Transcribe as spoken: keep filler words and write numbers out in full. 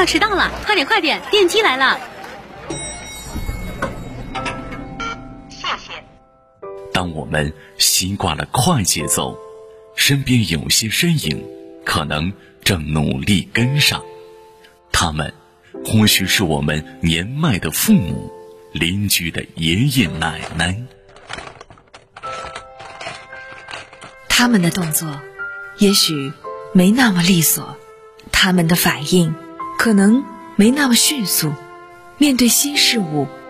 要迟到了，快点快点，电梯来了。 谢谢。 当我们习惯了快节奏，身边有些身影可能正努力跟上，他们或许是我们年迈的父母，邻居的爷爷奶奶。 他们的动作也许没那么利索，他们的反应可能没那么迅速，面对新事物